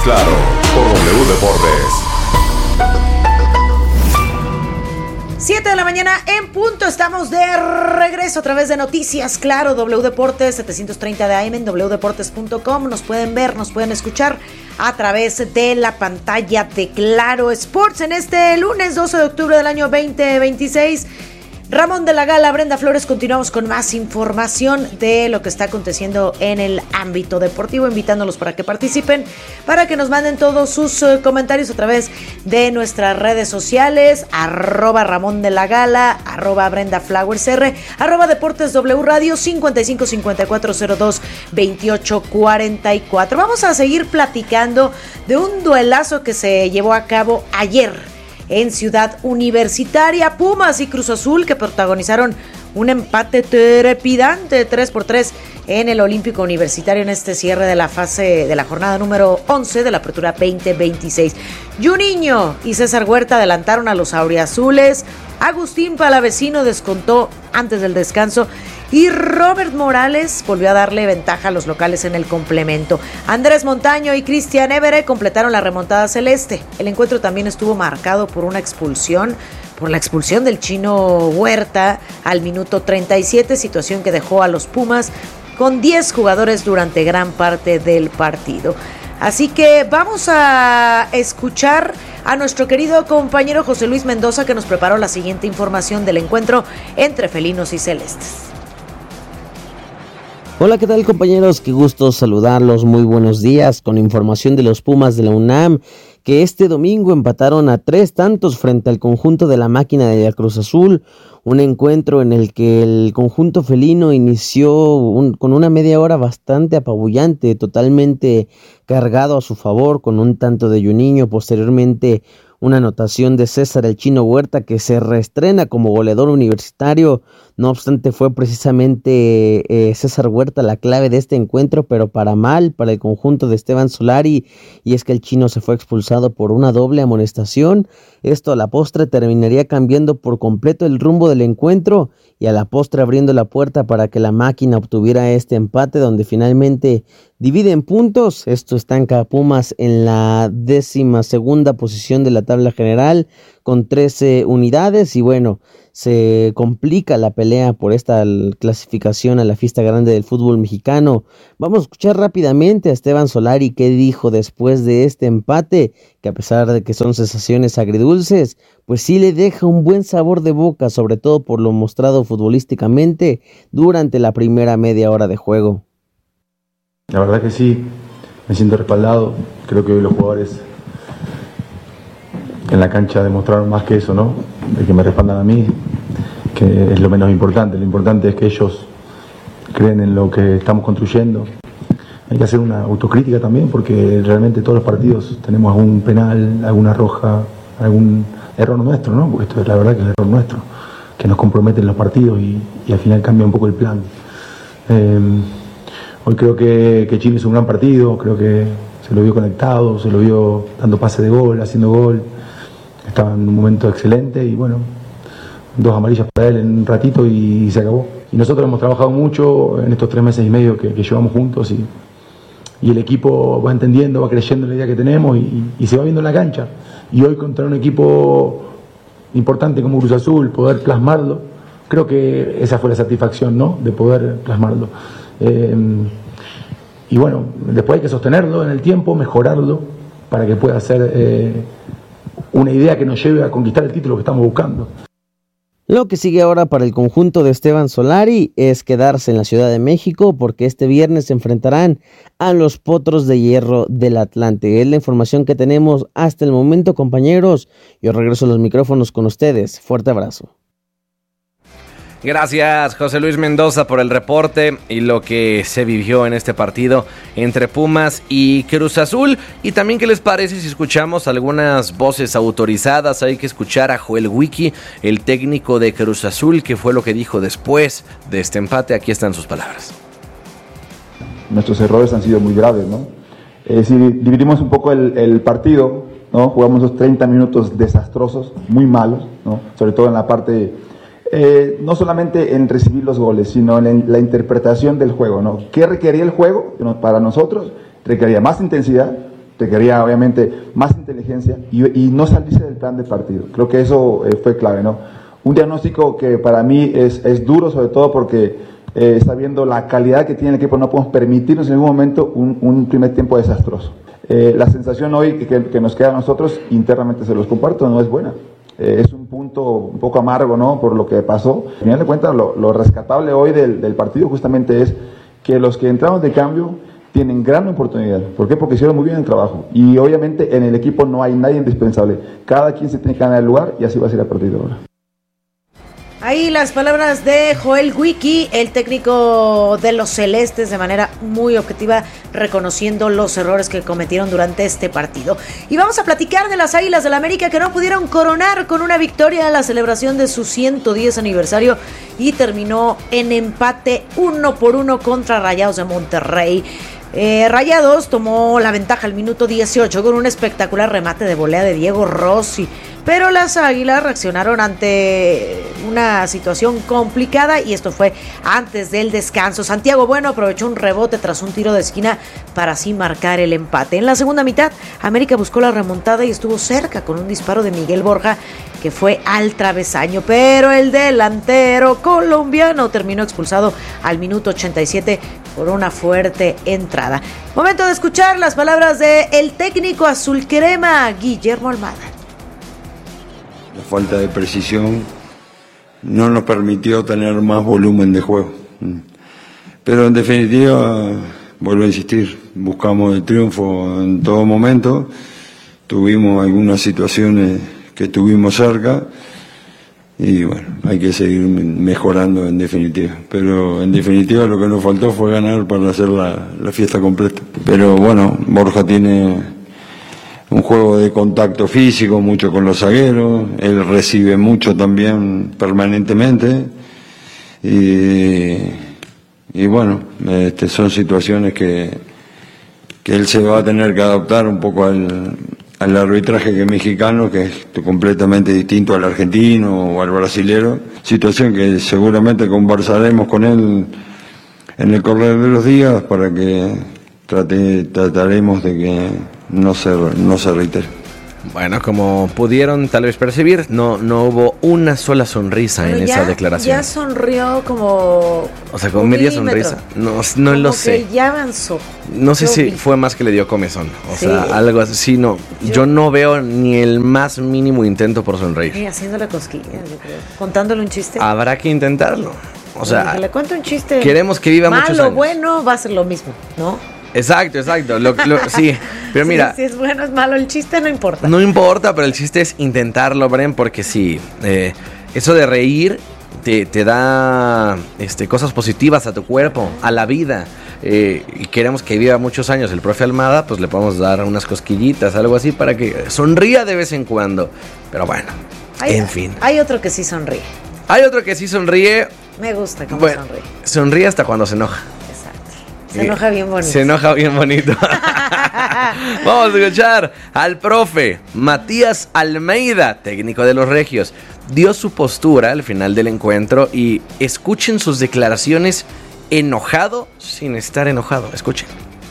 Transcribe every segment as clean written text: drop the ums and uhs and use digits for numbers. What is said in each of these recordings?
Claro, por W Deportes. 7 de la mañana en punto, estamos de regreso a través de Noticias Claro, W Deportes 730 de AM en wdeportes.com. Nos pueden ver, nos pueden escuchar a través de la pantalla de Claro Sports en este lunes 12 de octubre del año 2026. Ramón de la Gala, Brenda Flores, continuamos con más información de lo que está aconteciendo en el ámbito deportivo, invitándolos para que participen, para que nos manden todos sus comentarios a través de nuestras redes sociales, @Ramón de la Gala, @Brenda Flowers R, @Deportes W Radio, 55 54 02 28 44. Vamos a seguir platicando de un duelazo que se llevó a cabo ayer en Ciudad Universitaria. Pumas y Cruz Azul, que protagonizaron un empate trepidante 3-3 en el Olímpico Universitario en este cierre de la fase de la jornada número 11 de la Apertura 2026. Juninho y César Huerta adelantaron a los auriazules. Agustín Palavecino descontó antes del descanso y Robert Morales volvió a darle ventaja a los locales en el complemento. Andrés Montaño y Cristian Évere completaron la remontada celeste. El encuentro también estuvo marcado por la expulsión del chino Huerta al minuto 37, situación que dejó a los Pumas con 10 jugadores durante gran parte del partido. Así que vamos a escuchar a nuestro querido compañero José Luis Mendoza, que nos preparó la siguiente información del encuentro entre felinos y celestes. Hola, ¿qué tal, compañeros? Qué gusto saludarlos, muy buenos días, con información de los Pumas de la UNAM, que este domingo empataron a 3 tantos frente al conjunto de la Máquina de Cruz Azul, un encuentro en el que el conjunto felino inició con una media hora bastante apabullante, totalmente cargado a su favor, con un tanto de Juninho, posteriormente una anotación de César el Chino Huerta, que se reestrena como goleador universitario. No obstante, fue precisamente César Huerta la clave de este encuentro, pero para mal, para el conjunto de Esteban Solari, y es que el chino se fue expulsado por una doble amonestación. Esto a la postre terminaría cambiando por completo el rumbo del encuentro y a la postre abriendo la puerta para que la Máquina obtuviera este empate, donde finalmente dividen puntos. Esto estanca a Pumas en la 12ª posición de la tabla general con 13 unidades y bueno, se complica la pelea por esta clasificación a la fiesta grande del fútbol mexicano. Vamos a escuchar rápidamente a Esteban Solari qué dijo después de este empate, que a pesar de que son sensaciones agridulces, pues sí le deja un buen sabor de boca, sobre todo por lo mostrado futbolísticamente durante la primera media hora de juego. La verdad que sí, me siento respaldado. Creo que hoy los jugadores en la cancha demostraron más que eso, ¿no? De que me respaldan a mí, que es lo menos importante. Lo importante es que ellos creen en lo que estamos construyendo. Hay que hacer una autocrítica también, porque realmente todos los partidos tenemos algún penal, alguna roja, algún error nuestro, ¿no? Porque esto es la verdad que es error nuestro, que nos comprometen los partidos y al final cambia un poco el plan. Hoy creo que Chile hizo un gran partido, creo que se lo vio conectado, se lo vio dando pase de gol, haciendo gol. Estaba en un momento excelente y bueno, 2 amarillas para él en un ratito y se acabó. Y nosotros hemos trabajado mucho en estos 3 meses y medio que llevamos juntos y el equipo va entendiendo, va creyendo en la idea que tenemos y se va viendo en la cancha. Y hoy contra un equipo importante como Cruz Azul, poder plasmarlo, creo que esa fue la satisfacción, ¿no? De poder plasmarlo. Y bueno, después hay que sostenerlo en el tiempo, mejorarlo para que pueda ser una idea que nos lleve a conquistar el título que estamos buscando. Lo que sigue ahora para el conjunto de Esteban Solari es quedarse en la Ciudad de México, porque este viernes se enfrentarán a los Potros de Hierro del Atlante. Es la información que tenemos hasta el momento, compañeros. Yo regreso a los micrófonos con ustedes. Fuerte abrazo. Gracias, José Luis Mendoza, por el reporte y lo que se vivió en este partido entre Pumas y Cruz Azul. Y también, ¿qué les parece si escuchamos algunas voces autorizadas? Hay que escuchar a Joel Wiki, el técnico de Cruz Azul, que fue lo que dijo después de este empate. Aquí están sus palabras. Nuestros errores han sido muy graves, ¿no? Si dividimos un poco el partido, ¿no? Jugamos los 30 minutos desastrosos, muy malos, ¿no? Sobre todo en la parte... no solamente en recibir los goles, sino en la interpretación del juego, ¿no? ¿Qué requería el juego? Para nosotros requería más intensidad, Requería obviamente más inteligencia y no salirse del plan de partido. Creo que eso fue clave, ¿no? Un diagnóstico que para mí es duro, sobre todo porque sabiendo la calidad que tiene el equipo, no podemos permitirnos en ningún momento un primer tiempo desastroso. La sensación hoy que nos queda a nosotros, internamente se los comparto, no es buena. Es un punto un poco amargo, ¿no? Por lo que pasó. Al final de cuentas, lo rescatable hoy del partido justamente es que los que entramos de cambio tienen gran oportunidad. ¿Por qué? Porque hicieron muy bien el trabajo. Y obviamente en el equipo no hay nadie indispensable. Cada quien se tiene que ganar el lugar y así va a ser a partir de ahora. Ahí las palabras de Joel Wiki, el técnico de los Celestes, de manera muy objetiva, reconociendo los errores que cometieron durante este partido. Y vamos a platicar de las Águilas del América, que no pudieron coronar con una victoria en la celebración de su 110 aniversario y terminó en empate 1-1 contra Rayados de Monterrey. Rayados tomó la ventaja al minuto 18 con un espectacular remate de volea de Diego Rossi, pero las Águilas reaccionaron ante una situación complicada y esto fue antes del descanso. Santiago Bueno aprovechó un rebote tras un tiro de esquina para así marcar el empate. En la segunda mitad, América buscó la remontada y estuvo cerca con un disparo de Miguel Borja que fue al travesaño, pero el delantero colombiano terminó expulsado al minuto 87 por una fuerte entrada. Momento de escuchar las palabras del técnico azul crema, Guillermo Almada. La falta de precisión no nos permitió tener más volumen de juego. Pero en definitiva, vuelvo a insistir, buscamos el triunfo en todo momento. Tuvimos algunas situaciones que estuvimos cerca y bueno, hay que seguir mejorando en definitiva. Pero en definitiva lo que nos faltó fue ganar para hacer la fiesta completa. Pero bueno, Borja tiene un juego de contacto físico, mucho con los zagueros, él recibe mucho también permanentemente y bueno, son situaciones que él se va a tener que adaptar un poco al arbitraje que es mexicano, que es completamente distinto al argentino o al brasilero, situación que seguramente conversaremos con él en el correr de los días para que trataremos de que no se reitere. Bueno, como pudieron tal vez percibir, no hubo una sola sonrisa pero en esa declaración. Ya sonrió como... O sea, con media sonrisa. No lo sé. Que ya avanzó. No sé si fue más que le dio comezón. O sea, algo así, no. Yo no veo ni el más mínimo intento por sonreír. Y haciéndole cosquillas, yo creo. Contándole un chiste. Habrá que intentarlo. O sea, que le cuente un chiste. Queremos que viva muchos años. Malo, bueno, va a ser lo mismo, ¿no? Exacto. Sí, pero mira. Si es bueno, es malo, el chiste no importa. No importa, pero el chiste es intentarlo, Bren, porque sí, eso de reír te da cosas positivas a tu cuerpo, a la vida. Y queremos que viva muchos años el profe Almada, pues le podemos dar unas cosquillitas, algo así, para que sonría de vez en cuando. Pero bueno, en fin. Hay otro que sí sonríe. Me gusta cómo sonríe. Sonríe hasta cuando se enoja. Se enoja bien bonito. Se enoja bien bonito. Vamos a escuchar al profe Matías Almeida, técnico de los Regios. Dio su postura al final del encuentro y escuchen sus declaraciones enojado sin estar enojado. Escuchen.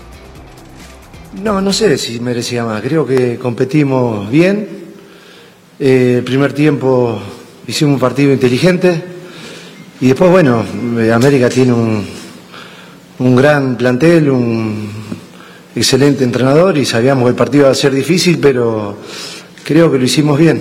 No sé si merecía más. Creo que competimos bien. El primer tiempo hicimos un partido inteligente. Y después, bueno, América tiene un gran plantel, un excelente entrenador y sabíamos que el partido iba a ser difícil, pero creo que lo hicimos bien.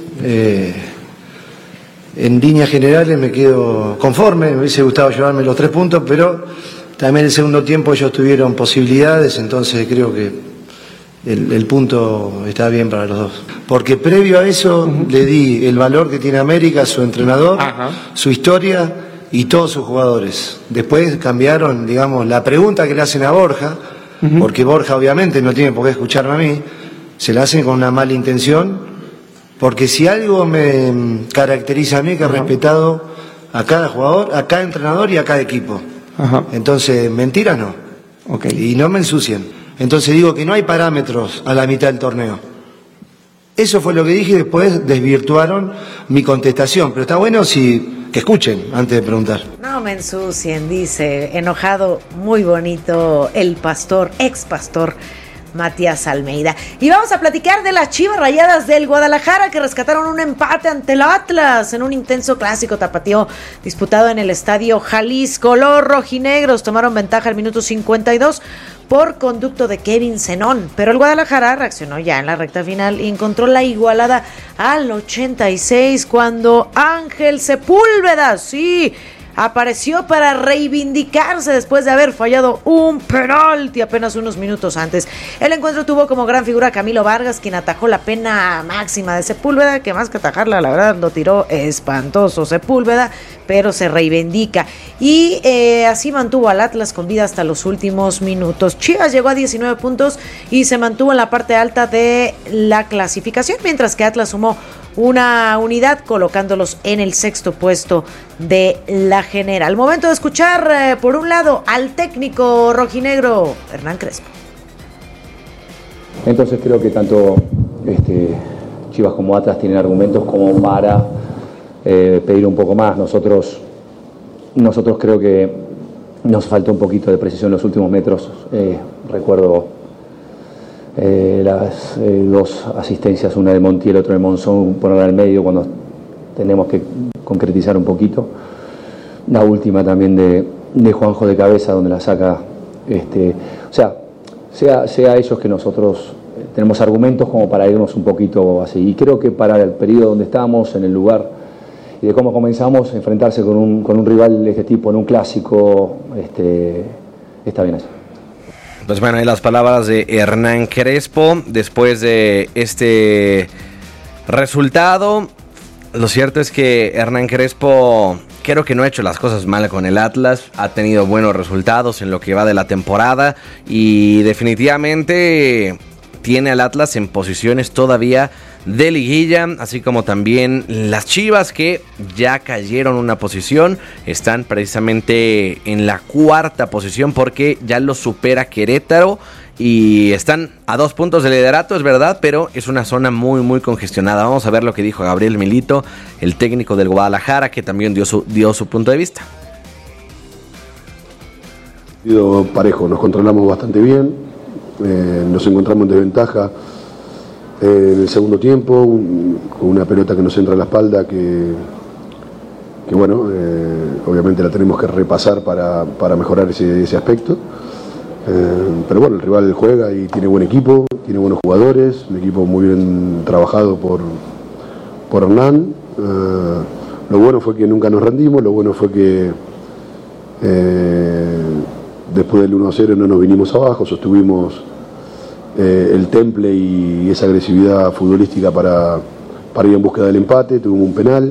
En líneas generales me quedo conforme, me hubiese gustado llevarme los 3 puntos, pero también el segundo tiempo ellos tuvieron posibilidades, entonces creo que el punto está bien para los dos. Porque previo a eso le di el valor que tiene América, su entrenador, su historia y todos sus jugadores. Después cambiaron, digamos, la pregunta que le hacen a Borja, porque Borja obviamente no tiene por qué escucharme a mí, se la hacen con una mala intención, porque si algo me caracteriza a mí, que he respetado a cada jugador, a cada entrenador y a cada equipo. Entonces, mentiras no. Y no me ensucian. Entonces digo que no hay parámetros a la mitad del torneo. Eso fue lo que dije y después desvirtuaron mi contestación. Pero está bueno que escuchen antes de preguntar. No me ensucien, dice, enojado, muy bonito, el pastor, ex pastor Matías Almeida. Y vamos a platicar de las Chivas Rayadas del Guadalajara, que rescataron un empate ante el Atlas en un intenso clásico tapatío disputado en el Estadio Jalisco. Los rojinegros tomaron ventaja al minuto 52 por conducto de Kevin Zenón, pero el Guadalajara reaccionó ya en la recta final y encontró la igualada al 86 cuando Ángel Sepúlveda, sí, apareció para reivindicarse después de haber fallado un penalti apenas unos minutos antes. El encuentro tuvo como gran figura a Camilo Vargas, quien atajó la pena máxima de Sepúlveda, que más que atajarla, la verdad, lo tiró espantoso Sepúlveda, pero se reivindica. Y así mantuvo al Atlas con vida hasta los últimos minutos. Chivas llegó a 19 puntos y se mantuvo en la parte alta de la clasificación, mientras que Atlas sumó una unidad colocándolos en el sexto puesto de la general. Momento de escuchar por un lado al técnico rojinegro Hernán Crespo. Entonces creo que tanto Chivas como Atlas tienen argumentos como para pedir un poco más. Nosotros creo que nos falta un poquito de precisión en los últimos metros. Recuerdo las dos asistencias, una de Montiel, otra de Monzón, ponerla al medio cuando tenemos que concretizar un poquito. La última también de Juanjo de cabeza, donde la saca. Sea ellos que nosotros tenemos argumentos como para irnos un poquito así. Y creo que para el periodo donde estamos, en el lugar y de cómo comenzamos, enfrentarse con un rival de este tipo en un clásico, está bien así. Pues bueno, ahí las palabras de Hernán Crespo después de este resultado. Lo cierto es que Hernán Crespo creo que no ha hecho las cosas mal con el Atlas, ha tenido buenos resultados en lo que va de la temporada y definitivamente tiene al Atlas en posiciones todavía de liguilla, así como también las Chivas, que ya cayeron una posición, están precisamente en la cuarta posición porque ya lo supera Querétaro y están a 2 puntos de liderato, es verdad, pero es una zona muy muy congestionada. Vamos a ver lo que dijo Gabriel Milito, el técnico del Guadalajara, que también dio su punto de vista. Parejo, nos controlamos bastante bien, nos encontramos en desventaja en el segundo tiempo, con una pelota que nos entra a la espalda que bueno, obviamente la tenemos que repasar para mejorar ese aspecto. Pero bueno, el rival juega y tiene buen equipo, tiene buenos jugadores, un equipo muy bien trabajado por Hernán. Lo bueno fue que nunca nos rendimos, lo bueno fue que después del 1-0 no nos vinimos abajo, sostuvimos el temple y esa agresividad futbolística para ir en búsqueda del empate. Tuvimos un penal,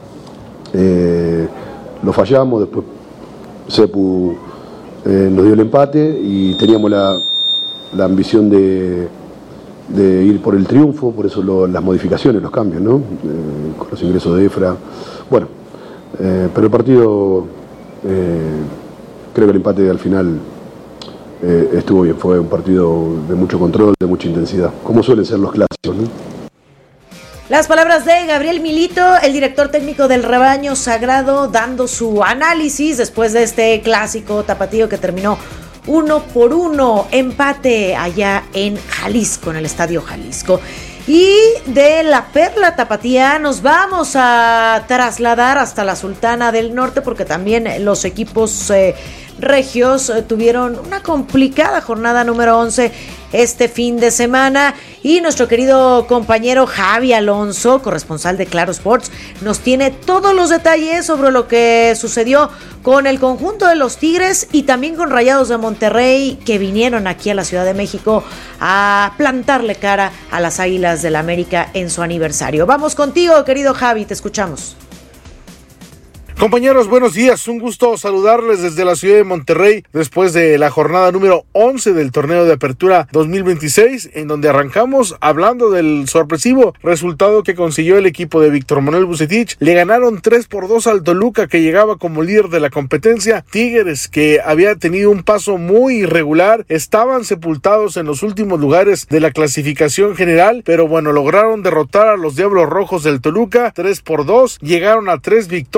lo fallamos, después Sepu nos dio el empate y teníamos la ambición de ir por el triunfo, por eso las modificaciones, los cambios, ¿no? Con los ingresos de Efra. Bueno, pero el partido, creo que el empate al final estuvo bien, fue un partido de mucho control, de mucha intensidad, como suelen ser los clásicos, ¿no? Las palabras de Gabriel Milito, el director técnico del Rebaño Sagrado, dando su análisis después de este clásico tapatío que terminó 1-1, empate allá en Jalisco, en el Estadio Jalisco. Y de la Perla Tapatía nos vamos a trasladar hasta la Sultana del Norte, porque también los equipos regios tuvieron una complicada jornada número 11 este fin de semana, y nuestro querido compañero Javi Alonso, corresponsal de Claro Sports, nos tiene todos los detalles sobre lo que sucedió con el conjunto de los Tigres y también con Rayados de Monterrey, que vinieron aquí a la Ciudad de México a plantarle cara a las Águilas del América en su aniversario. Vamos contigo, querido Javi, te escuchamos. Compañeros, buenos días, un gusto saludarles desde la ciudad de Monterrey después de la jornada número 11 del torneo de apertura 2026, en donde arrancamos hablando del sorpresivo resultado que consiguió el equipo de Víctor Manuel Vucetich. Le ganaron 3-2 al Toluca, que llegaba como líder de la competencia. Tigres, que había tenido un paso muy irregular, estaban sepultados en los últimos lugares de la clasificación general, pero bueno, lograron derrotar a los Diablos Rojos del Toluca 3-2, llegaron a 3 victorias,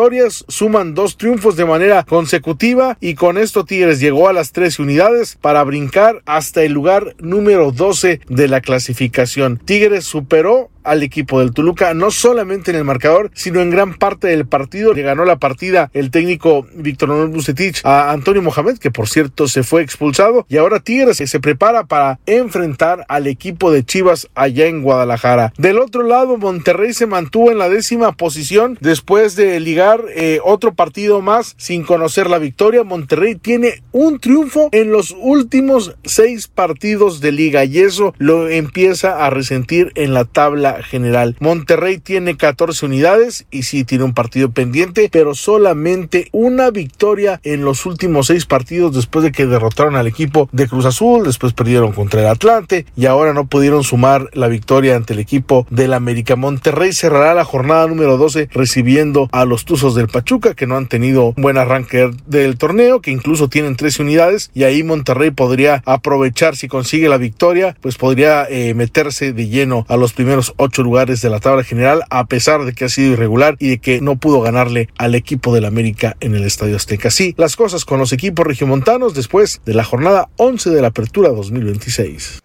suman 2 triunfos de manera consecutiva y con esto Tigres llegó a las 13 unidades para brincar hasta el lugar número 12 de la clasificación. Tigres superó al equipo del Toluca, no solamente en el marcador, sino en gran parte del partido. Le ganó la partida el técnico Víctor Manuel Vucetich a Antonio Mohamed, que por cierto se fue expulsado, y ahora Tigres se prepara para enfrentar al equipo de Chivas allá en Guadalajara. Del otro lado, Monterrey se mantuvo en la 10ª posición después de ligar otro partido más sin conocer la victoria. Monterrey tiene un triunfo en los últimos 6 partidos de liga y eso lo empieza a resentir en la tabla general. Monterrey tiene 14 unidades y sí tiene un partido pendiente, pero solamente una victoria en los últimos 6 partidos después de que derrotaron al equipo de Cruz Azul, después perdieron contra el Atlante y ahora no pudieron sumar la victoria ante el equipo del América. Monterrey cerrará la jornada número 12 recibiendo a los Tuzos del Pachuca, que no han tenido un buen arranque del torneo, que incluso tienen 13 unidades y ahí Monterrey podría aprovechar, si consigue la victoria, pues podría meterse de lleno a los primeros 8 lugares de la tabla general, a pesar de que ha sido irregular y de que no pudo ganarle al equipo del América en el Estadio Azteca. Así las cosas con los equipos regiomontanos después de la jornada 11 de la Apertura 2026.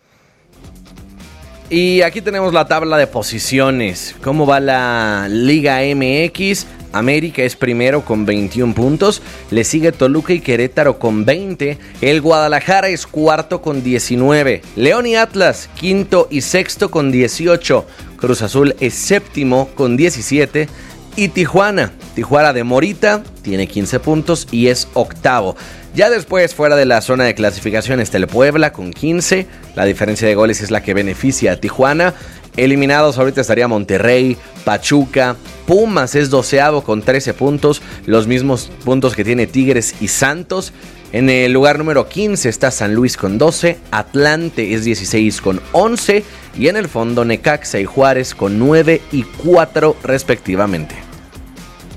Y aquí tenemos la tabla de posiciones. ¿Cómo va la Liga MX? América es primero con 21 puntos, le sigue Toluca y Querétaro con 20, el Guadalajara es cuarto con 19, León y Atlas quinto y sexto con 18, Cruz Azul es séptimo con 17 y Tijuana de Morita tiene 15 puntos y es octavo. Ya después, fuera de la zona de clasificación, está el Puebla con 15, la diferencia de goles es la que beneficia a Tijuana. Eliminados ahorita estaría Monterrey, Pachuca, Pumas es 12avo con 13 puntos, los mismos puntos que tiene Tigres y Santos. En el lugar número 15 está San Luis con 12, Atlante es 16 con 11 y en el fondo Necaxa y Juárez con 9 y 4 respectivamente.